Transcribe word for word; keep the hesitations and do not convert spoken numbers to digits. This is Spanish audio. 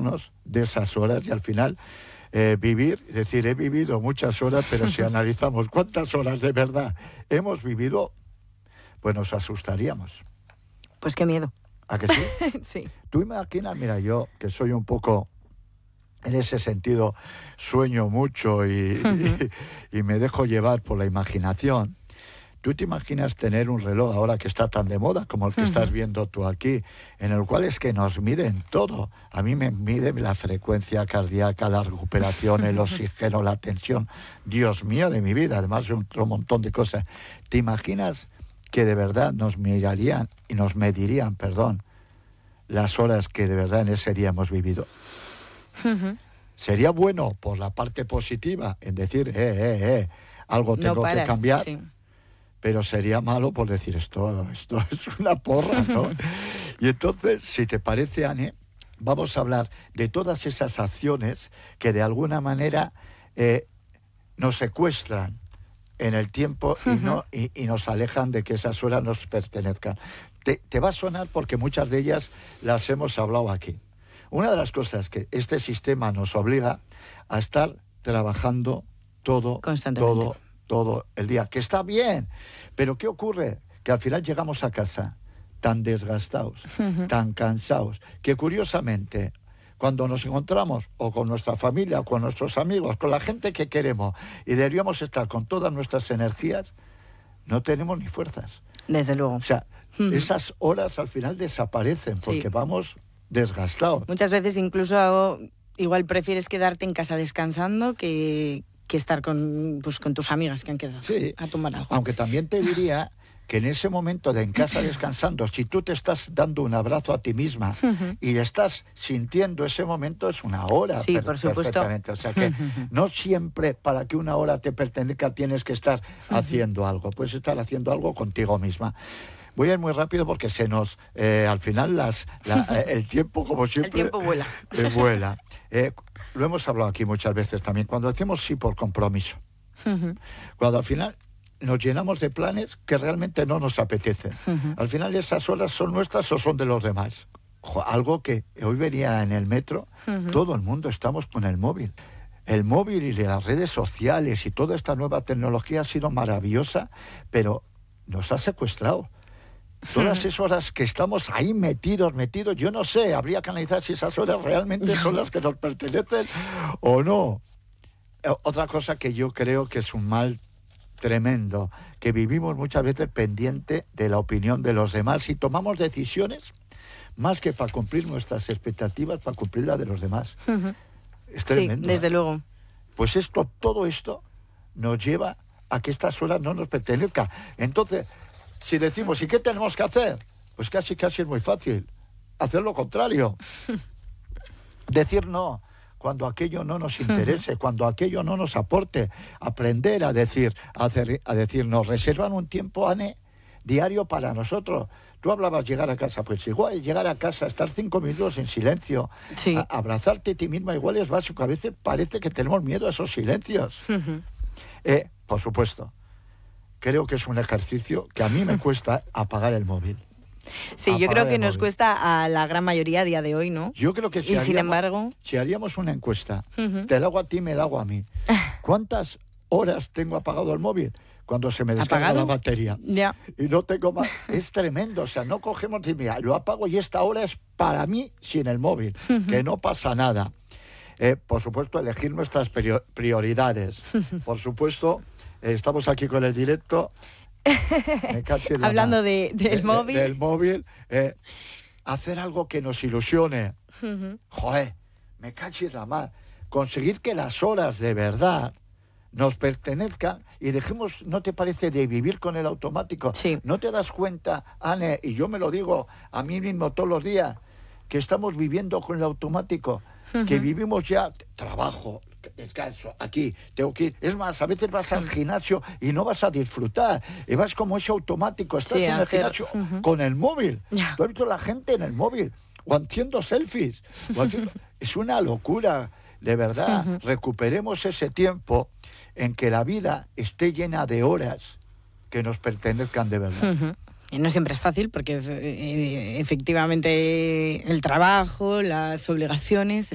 deshacernos de esas horas y al final eh, vivir, es decir, he vivido muchas horas, pero si analizamos cuántas horas de verdad hemos vivido, pues nos asustaríamos. Pues qué miedo. ¿A que sí? Sí. Tú imaginas, mira, yo que soy un poco, en ese sentido, sueño mucho y, uh-huh. y, y me dejo llevar por la imaginación. ¿Tú te imaginas tener un reloj ahora que está tan de moda como el que uh-huh. estás viendo tú aquí, en el cual es que nos miden todo? A mí me mide la frecuencia cardíaca, la recuperación, el oxígeno, la tensión. Dios mío de mi vida, además de otro montón de cosas. ¿Te imaginas que de verdad nos mirarían y nos medirían, perdón, las horas que de verdad en ese día hemos vivido? Uh-huh. Sería bueno por la parte positiva, en decir, eh, eh, eh, algo tengo no paras, que cambiar. Sí. Pero sería malo por decir, esto, esto es una porra, ¿no? Y entonces, si te parece, Ane, vamos a hablar de todas esas acciones que de alguna manera eh, nos secuestran en el tiempo y, uh-huh. no, y, y nos alejan de que esas horas nos pertenezcan. Te, te va a sonar porque muchas de ellas las hemos hablado aquí. Una de las cosas que este sistema nos obliga a estar trabajando todo, todo, todo el día, que está bien, pero ¿qué ocurre? Que al final llegamos a casa tan desgastados, uh-huh. tan cansados, que curiosamente, cuando nos encontramos o con nuestra familia o con nuestros amigos, con la gente que queremos y deberíamos estar con todas nuestras energías, no tenemos ni fuerzas. Desde luego. O sea, uh-huh. esas horas al final desaparecen porque sí. vamos desgastados. Muchas veces incluso igual prefieres quedarte en casa descansando que, que estar con, pues, con tus amigas que han quedado sí. a tomar algo. Aunque también te diría que en ese momento de en casa descansando, si tú te estás dando un abrazo a ti misma uh-huh. y estás sintiendo ese momento, es una hora. Sí, per- por supuesto. Perfectamente. O sea que uh-huh. no siempre para que una hora te pertenezca tienes que estar uh-huh. haciendo algo. Puedes estar haciendo algo contigo misma. Voy a ir muy rápido porque se nos, eh, al final, las, la, eh, el tiempo, como siempre... El tiempo vuela. Eh, vuela. Eh, lo hemos hablado aquí muchas veces también. Cuando decimos sí por compromiso. Uh-huh. Cuando al final nos llenamos de planes que realmente no nos apetecen. Uh-huh. Al final esas horas son nuestras o son de los demás. Ojo, algo que hoy venía en el metro, uh-huh. todo el mundo estamos con el móvil. El móvil y las redes sociales y toda esta nueva tecnología ha sido maravillosa, pero nos ha secuestrado. Todas esas horas que estamos ahí metidos, metidos, yo no sé, habría que analizar si esas horas realmente son las que nos pertenecen o no. Otra cosa que yo creo que es un mal tremendo, que vivimos muchas veces pendiente de la opinión de los demás y tomamos decisiones más que para cumplir nuestras expectativas, para cumplir la de los demás. Uh-huh. Es tremendo. Sí, desde ¿eh? luego. Pues esto, todo esto nos lleva a que estas horas no nos pertenezcan. Entonces, si decimos, ¿y qué tenemos que hacer? Pues casi, casi es muy fácil. Hacer lo contrario. Decir no cuando aquello no nos interese, uh-huh. cuando aquello no nos aporte. Aprender a decir, a, hacer, a decir no. Reservar un tiempo, Ane, diario para nosotros. Tú hablabas llegar a casa, pues igual llegar a casa, estar cinco minutos en silencio, sí. a, abrazarte a ti misma, igual es básico. A veces parece que tenemos miedo a esos silencios. Uh-huh. Eh, por supuesto. Creo que es un ejercicio que a mí me cuesta apagar el móvil. Sí, apagar yo creo que nos móvil. Cuesta a la gran mayoría a día de hoy, ¿no? Yo creo que si, y haríamos, sin embargo... si haríamos una encuesta, uh-huh. te la hago a ti, me la hago a mí. ¿Cuántas horas tengo apagado el móvil? Cuando se me descarga ¿Apagado? La batería. Ya. Y no tengo más. Es tremendo, o sea, no cogemos y mira, lo apago y esta hora es para mí sin el móvil, uh-huh. que no pasa nada. Eh, por supuesto, elegir nuestras prioridades. Uh-huh. Por supuesto... Estamos aquí con el directo. Hablando de, del de, móvil. De, del móvil. Eh, hacer algo que nos ilusione. Uh-huh. Joder, me cachis la mar. Conseguir que las horas de verdad nos pertenezcan y dejemos, ¿no te parece, de vivir con el automático? Sí. ¿No te das cuenta, Ane, y yo me lo digo a mí mismo todos los días, que estamos viviendo con el automático? Uh-huh. Que vivimos ya trabajo, descanso, aquí, tengo que ir. Es más, a veces vas al gimnasio y no vas a disfrutar. Y vas como ese automático, estás sí, en el hacer... gimnasio uh-huh. con el móvil. Yeah. Tú has visto la gente en el móvil, o haciendo selfies. O haciendo... es una locura, de verdad. Uh-huh. Recuperemos ese tiempo en que la vida esté llena de horas que nos pertenezcan de verdad. Uh-huh. Y no siempre es fácil porque eh, efectivamente el trabajo, las obligaciones